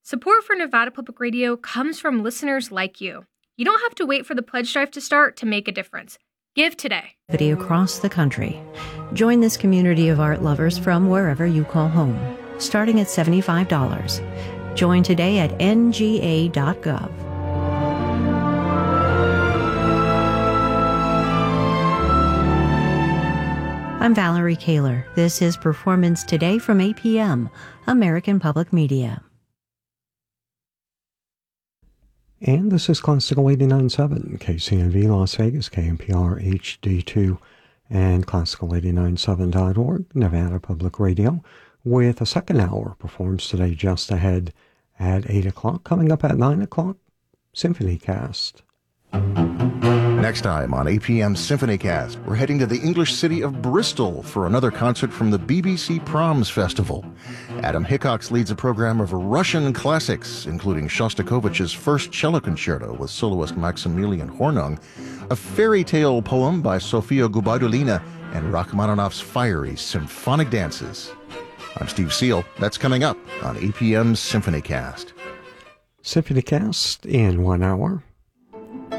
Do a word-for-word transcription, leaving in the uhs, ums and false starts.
Support for Nevada Public Radio comes from listeners like you. You don't have to wait for the pledge drive to start to make a difference. Give today. Across the country. Join this community of art lovers from wherever you call home, starting at seventy-five dollars. Join today at N G A dot gov. I'm Valerie Kaler. This is Performance Today from A P M, American Public Media. And this is Classical eighty-nine point seven, K C N V Las Vegas, K N P R H D two, and Classical eighty-nine point seven dot org, Nevada Public Radio, with a second hour performs today just ahead at eight o'clock. Coming up at nine o'clock, Symphony Cast. Next time on A P M Symphony Cast, we're heading to the English city of Bristol for another concert from the B B C Proms Festival. Adam Hickox leads a program of Russian classics, including Shostakovich's First Cello Concerto with soloist Maximilian Hornung, a fairy tale poem by Sofia Gubaidulina, and Rachmaninoff's fiery symphonic dances. I'm Steve Seal. That's coming up on A P M Symphony Cast. Symphony Cast in one hour.